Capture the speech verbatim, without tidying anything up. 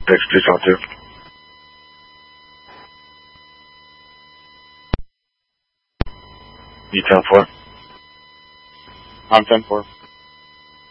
Text, please out there. E ten four. I'm ten four.